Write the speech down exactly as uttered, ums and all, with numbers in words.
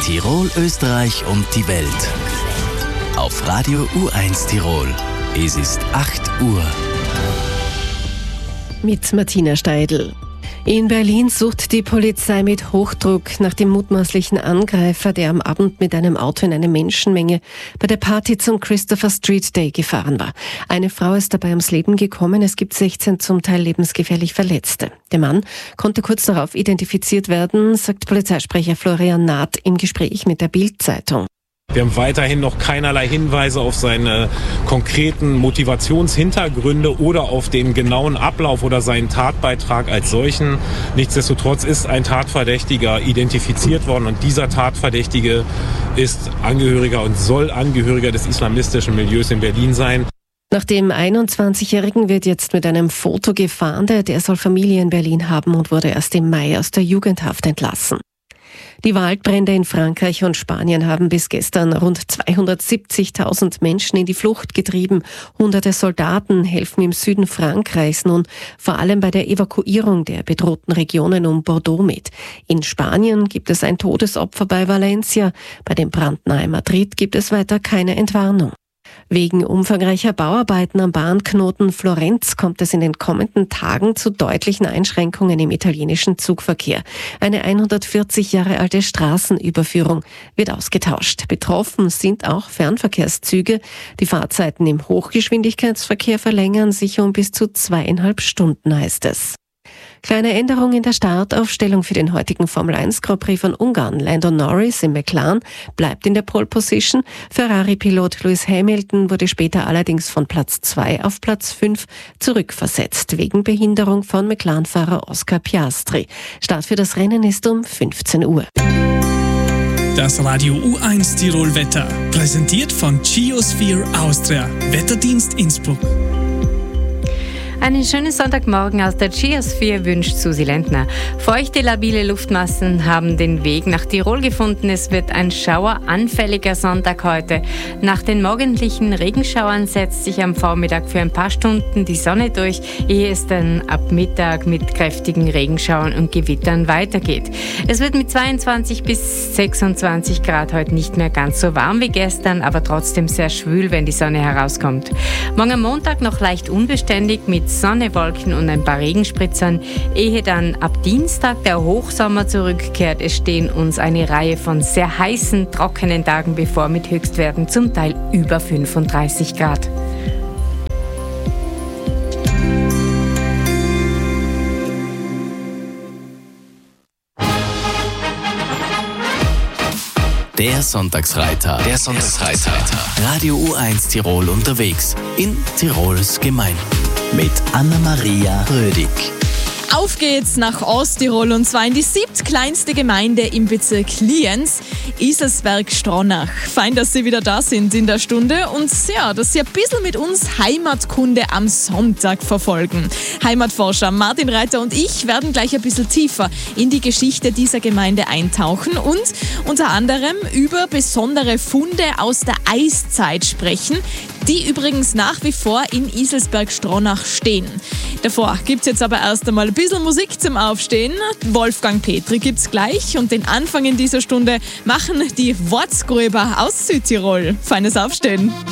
Tirol, Österreich und die Welt. Auf Radio U eins Tirol. Es ist acht Uhr. Mit Martina Steidl. In Berlin sucht die Polizei mit Hochdruck nach dem mutmaßlichen Angreifer, der am Abend mit einem Auto in eine Menschenmenge bei der Party zum Christopher Street Day gefahren war. Eine Frau ist dabei ums Leben gekommen, es gibt sechzehn zum Teil lebensgefährlich Verletzte. Der Mann konnte kurz darauf identifiziert werden, sagt Polizeisprecher Florian Naht im Gespräch mit der Bild-Zeitung. Wir haben weiterhin noch keinerlei Hinweise auf seine konkreten Motivationshintergründe oder auf den genauen Ablauf oder seinen Tatbeitrag als solchen. Nichtsdestotrotz ist ein Tatverdächtiger identifiziert worden und dieser Tatverdächtige ist Angehöriger und soll Angehöriger des islamistischen Milieus in Berlin sein. Nach dem einundzwanzigjährigen wird jetzt mit einem Foto gefahndet. Er soll Familie in Berlin haben und wurde erst im Mai aus der Jugendhaft entlassen. Die Waldbrände in Frankreich und Spanien haben bis gestern rund zweihundertsiebzigtausend Menschen in die Flucht getrieben. Hunderte Soldaten helfen im Süden Frankreichs nun vor allem bei der Evakuierung der bedrohten Regionen um Bordeaux mit. In Spanien gibt es ein Todesopfer bei Valencia. Bei dem Brand nahe Madrid gibt es weiter keine Entwarnung. Wegen umfangreicher Bauarbeiten am Bahnknoten Florenz kommt es in den kommenden Tagen zu deutlichen Einschränkungen im italienischen Zugverkehr. Eine hundertvierzig Jahre alte Straßenüberführung wird ausgetauscht. Betroffen sind auch Fernverkehrszüge. Die Fahrzeiten im Hochgeschwindigkeitsverkehr verlängern sich um bis zu zweieinhalb Stunden, heißt es. Kleine Änderung in der Startaufstellung für den heutigen Formel eins Grand Prix von Ungarn. Lando Norris im McLaren bleibt in der Pole Position. Ferrari-Pilot Lewis Hamilton wurde später allerdings von Platz zwei auf Platz fünf zurückversetzt, wegen Behinderung von McLaren-Fahrer Oscar Piastri. Start für das Rennen ist um fünfzehn Uhr. Das Radio U eins Tirol Wetter, präsentiert von Geosphere Austria, Wetterdienst Innsbruck. Einen schönen Sonntagmorgen aus der Geosphere wünscht Susi Lentner. Feuchte, labile Luftmassen haben den Weg nach Tirol gefunden. Es wird ein schaueranfälliger Sonntag heute. Nach den morgendlichen Regenschauern setzt sich am Vormittag für ein paar Stunden die Sonne durch, ehe es dann ab Mittag mit kräftigen Regenschauern und Gewittern weitergeht. Es wird mit zweiundzwanzig bis sechsundzwanzig Grad heute nicht mehr ganz so warm wie gestern, aber trotzdem sehr schwül, wenn die Sonne herauskommt. Morgen am Montag noch leicht unbeständig mit Sonne, Wolken und ein paar Regenspritzern, ehe dann ab Dienstag der Hochsommer zurückkehrt. Es stehen uns eine Reihe von sehr heißen, trockenen Tagen bevor mit Höchstwerten zum Teil über fünfunddreißig Grad. Der Sonntagsreiter. Der Sonntagsreiter. Radio U eins Tirol unterwegs in Tirols Gemeinden. Mit Anna-Maria Rödig. Auf geht's nach Osttirol und zwar in die siebtkleinste Gemeinde im Bezirk Lienz, Iselsberg-Stronach. Fein, dass Sie wieder da sind in der Stunde und ja, dass Sie ein bisschen mit uns Heimatkunde am Sonntag verfolgen. Heimatforscher Martin Reiter und ich werden gleich ein bisschen tiefer in die Geschichte dieser Gemeinde eintauchen und unter anderem über besondere Funde aus der Eiszeit sprechen, die übrigens nach wie vor in Iselsberg-Stronach stehen. Davor gibt's jetzt aber erst einmal ein bisschen Musik zum Aufstehen. Wolfgang Petri gibt's gleich und den Anfang in dieser Stunde machen die Wortsgröber aus Südtirol. Feines Aufstehen!